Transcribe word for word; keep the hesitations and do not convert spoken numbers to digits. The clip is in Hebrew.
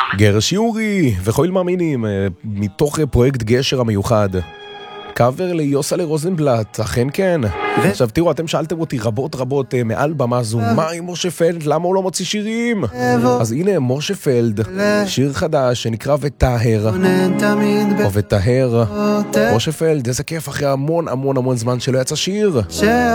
גרש יורי וכל מאמינים מתוך פרויקט גשר המיוחד, קאבר ליוסלה רוזנבלט, אכן כן. עכשיו תראו, אתם שאלתם אותי רבות רבות מעל במה זו, מה עם משה פלד, למה הוא לא מוציא שירים? אז הנה משה פלד, שיר חדש שנקרא ותהר או ותהר. משה פלד, איזה כיף, אחרי המון המון המון זמן שלא יצא שיר.